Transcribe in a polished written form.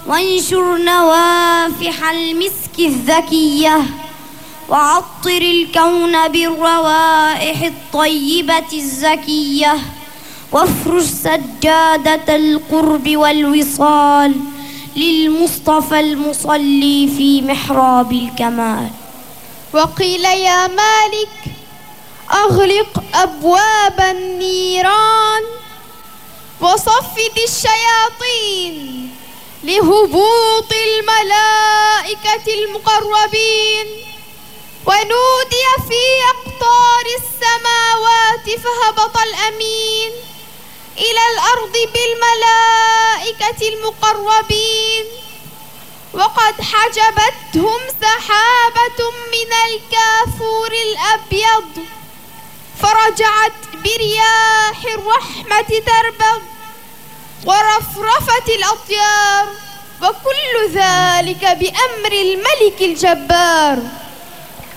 وانشر نوافح المسك الذكية وعطر الكون بالروائح الطيبة الزكية وافرش سجادة القرب والوصال للمصطفى المصلي في محراب الكمال. وقيل يا مالك أغلق أبواب النيران وصفد الشياطين لهبوط الملائكة المقربين. ونودي في أقطار السماوات فهبط الأمين إلى الأرض بالملائكة المقربين وقد حجبتهم سحابة من الكافور الأبيض فرجعت برياح الرحمة تربض ورفرفت الأطيار وكل ذلك بأمر الملك الجبار.